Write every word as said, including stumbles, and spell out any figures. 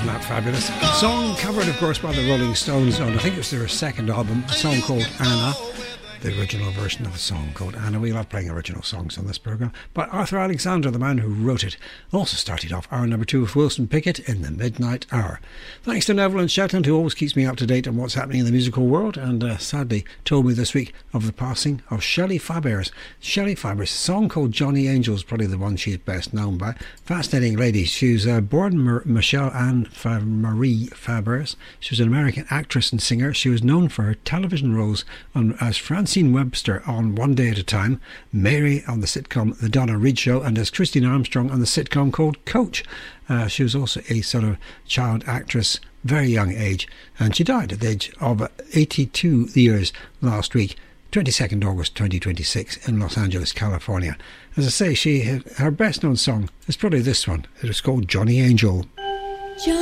Isn't that fabulous? Song covered, of course, by the Rolling Stones on, I think it was their second album, a song called Anna. The original version of the song called Anna. We love playing original songs on this programme. But Arthur Alexander, the man who wrote it, also started off hour number two with Wilson Pickett in the Midnight Hour. Thanks to Neville and Shetland, who always keeps me up to date on what's happening in the musical world, and uh, sadly told me this week of the passing of Shelley Fabares. Shelley Fabares, a song called Johnny Angel is probably the one she's best known by. Fascinating lady. She was uh, born Mar- Michelle Anne Fa- Marie Fabares. She was an American actress and singer. She was known for her television roles on, as Francine Webster on One Day at a Time, Mary on the sitcom The Donna Reed Show, and as Christine Armstrong on the sitcom called Coach. Uh, she was also a sort of child actress, very young age, and she died at the age of eighty-two years last week, twenty-second August twenty twenty-six, in Los Angeles, California. As I say, she her best known song is probably this one. It was called Johnny Angel.